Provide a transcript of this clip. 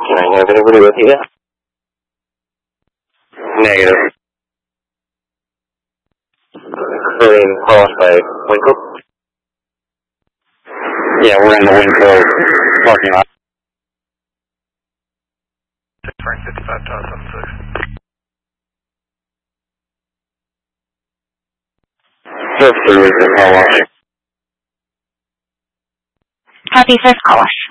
Can I have anybody with you? Negative. Building crossed by Winkle. Yeah, we're in the Winkle parking lot. Frank 55.76. Surf through is the car wash. Copy, first car wash.